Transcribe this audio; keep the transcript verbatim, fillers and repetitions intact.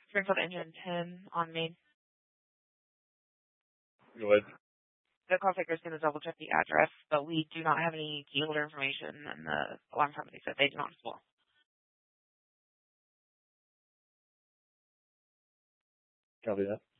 Springfield Engine ten on Main. Go ahead. The call taker is going to double check the address, but we do not have any key holder information, and the alarm company said they do not as well. Copy that.